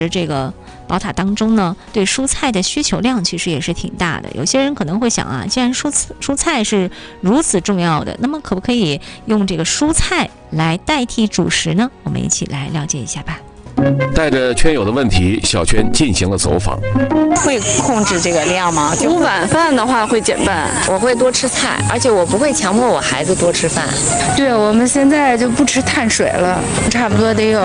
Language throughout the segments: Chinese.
这个宝塔当中呢，对蔬菜的需求量其实也是挺大的。有些人可能会想啊，既然蔬菜是如此重要的，那么可不可以用这个蔬菜来代替主食呢？我们一起来了解一下吧。 带着圈友的问题，小圈进行了走访。 会控制这个量吗？就晚饭的话会减半， 我会多吃菜，而且我不会强迫我孩子多吃饭。 对，我们现在就不吃碳水了，差不多得有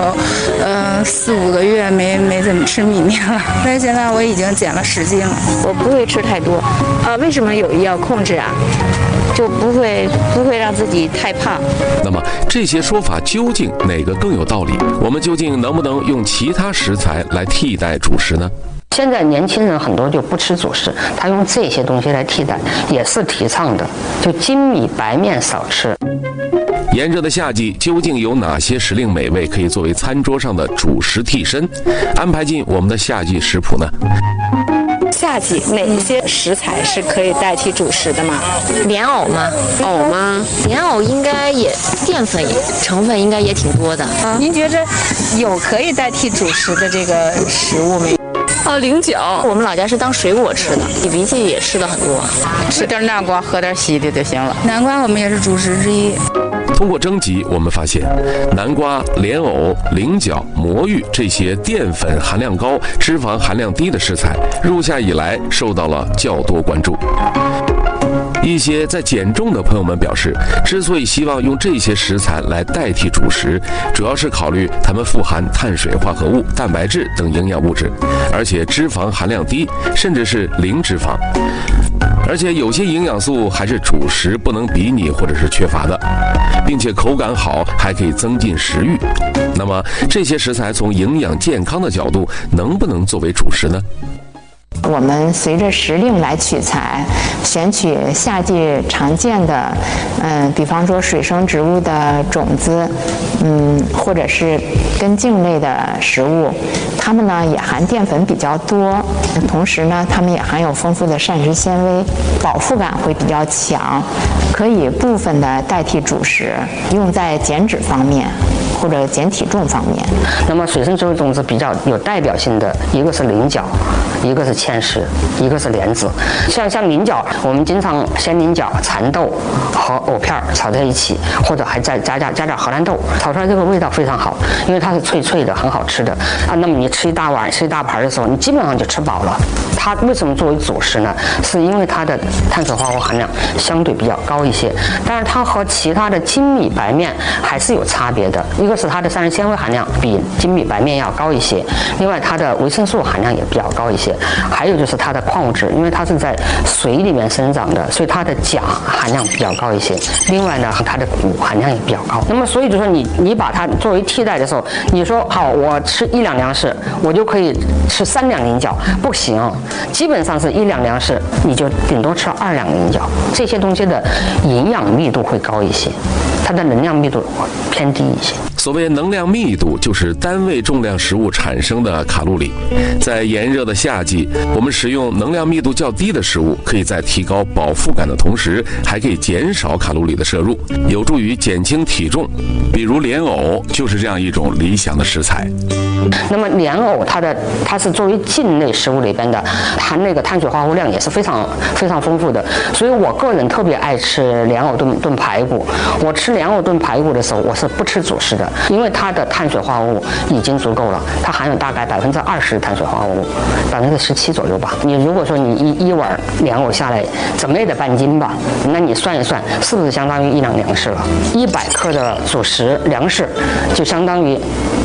4、5个月没怎么吃米面了。但是现在我已经减了10斤了。 我不会吃太多，为什么有意要控制啊？就不会让自己太胖。 那么这些说法究竟哪个更有道理？我们究竟能不能用其他食材来替代主食呢？ 现在年轻人很多就不吃主食，他用这些东西来替代，也是提倡的。就精米白面少吃。 炎热的夏季，究竟有哪些时令美味可以作为餐桌上的主食替身，安排进我们的夏季食谱呢？ 夏季哪些食材是可以代替主食的吗？ 莲藕吗？藕吗？莲藕应该也淀粉成分应该也挺多的。 您觉着有可以代替主食的这个食物没？菱角， 我们老家是当水果吃的，比鼻涕也吃的很多。 吃点南瓜，喝点稀的就行了。南瓜我们也是主食之一。 通过征集，我们发现南瓜、莲藕、菱角、魔芋这些淀粉含量高、脂肪含量低的食材，入夏以来受到了较多关注。一些在减重的朋友们表示，之所以希望用这些食材来代替主食，主要是考虑它们富含碳水化合物、蛋白质等营养物质，而且脂肪含量低，甚至是零脂肪。而且有些营养素还是主食不能比拟或者是缺乏的，并且口感好，还可以增进食欲。那么这些食材从营养健康的角度，能不能作为主食呢？ 我们随着时令来取材，选取夏季常见的，比方说水生植物的种子，或者是根茎类的食物，它们呢也含淀粉比较多，同时呢它们也含有丰富的膳食纤维，饱腹感会比较强，可以部分的代替主食，用在减脂方面或者减体重方面。 那么水生植物种子比较有代表性的，一个是菱角，一个是芡实，一个是莲子。像菱角，我们经常鲜菱角、蚕豆和藕片炒在一起，或者还再加点荷兰豆，炒出来这个味道非常好，因为它是脆脆的，很好吃的啊。那么你吃一大碗、吃一大盘的时候，你基本上就吃饱了。它为什么作为主食呢？是因为它的碳水化合物含量相对比较高一些，但是它和其他的精米白面还是有差别的。一个是它的膳食纤维含量比精米白面要高一些，另外它的维生素含量也比较高一些，还有就是它的矿物质，因为它是在水里面生长的，所以它的钾含量比较高一些。另外呢，它的钴含量也比较高。那么所以就说你把它作为替代的时候，你说好，我吃1两粮食，我就可以吃3两菱角，不行，基本上是1两粮食，你就顶多吃2两菱角，这些东西的营养密度会高一些，它的能量密度偏低一些。 所谓能量密度，就是单位重量食物产生的卡路里。在炎热的夏季，我们食用能量密度较低的食物，可以在提高饱腹感的同时，还可以减少卡路里的摄入，有助于减轻体重。比如莲藕就是这样一种理想的食材。 那么莲藕它是作为茎类食物里边的，含那个碳水化合物量也是非常非常丰富的，所以我个人特别爱吃莲藕炖排骨。我吃莲藕炖排骨的时候，我是不吃主食的，因为它的碳水化合物已经足够了，它含有大概20%碳水化合物，17%左右吧。你如果说你一碗莲藕下来，怎么也得半斤吧，那你算一算，是不是相当于1两粮食了？100克的主食粮食就相当于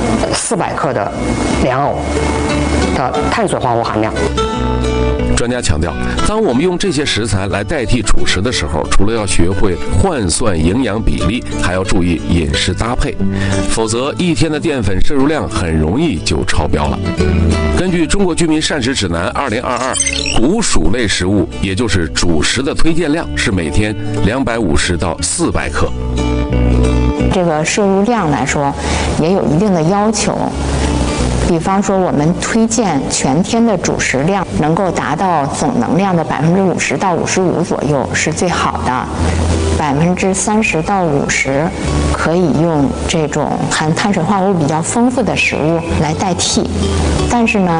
400克的莲藕的碳水化合物含量。 专家强调，当我们用这些食材来代替主食的时候，除了要学会换算营养比例，还要注意饮食搭配，否则一天的淀粉摄入量很容易就超标了。根据《中国居民膳食指南2022》，谷薯类食物，也就是主食的推荐量是每天250到400克。 这个摄入量来说，也有一定的要求。比方说，我们推荐全天的主食量能够达到总能量的50%到55%左右是最好的 30%到50%可以用这种含碳水化合物比较丰富的食物来代替。但是呢，